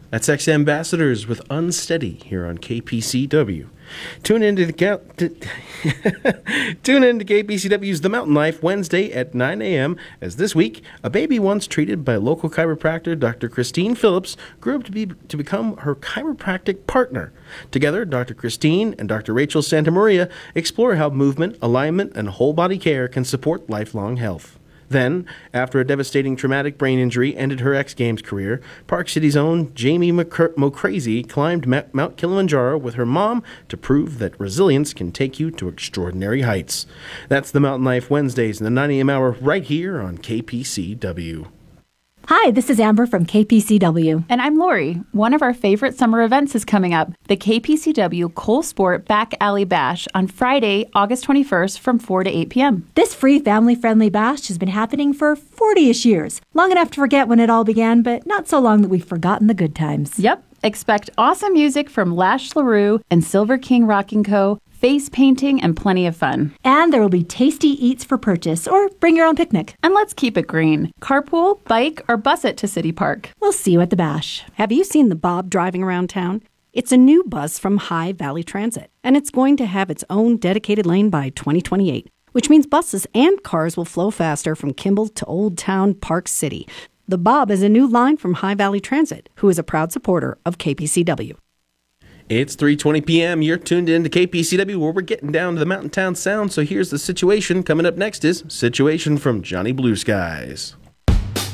That's Ex Ambassadors with Unsteady here on KPCW. Tune into KPCW's The Mountain Life Wednesday at 9 a.m. as this week, a baby once treated by local chiropractor Dr. Christine Phillips grew up to become her chiropractic partner. Together, Dr. Christine and Dr. Rachel Santamaria explore how movement, alignment, and whole body care can support lifelong health. Then, after a devastating traumatic brain injury ended her X Games career, Park City's own Jamie Mocrazy climbed Mount Kilimanjaro with her mom to prove that resilience can take you to extraordinary heights. That's the Mountain Life Wednesdays in the 9 a.m. hour right here on KPCW. Hi, this is Amber from KPCW. And I'm Lori. One of our favorite summer events is coming up, the KPCW Cole Sport Back Alley Bash on Friday, August 21st from 4 to 8 p.m. This free family-friendly bash has been happening for 40-ish years. Long enough to forget when it all began, but not so long that we've forgotten the good times. Yep. Expect awesome music from Lash LaRue and Silver King Rocking Co., face painting, and plenty of fun. And there will be tasty eats for purchase, or bring your own picnic. And let's keep it green. Carpool, bike, or bus it to City Park. We'll see you at the bash. Have you seen the Bob driving around town? It's a new bus from High Valley Transit, and it's going to have its own dedicated lane by 2028, which means buses and cars will flow faster from Kimball to Old Town Park City. The Bob is a new line from High Valley Transit, who is a proud supporter of KPCW. It's 3:20 p.m. You're tuned in to KPCW, where we're getting down to the mountain town sound. So here's the situation. Coming up next is Situation from Johnny Blue Skies.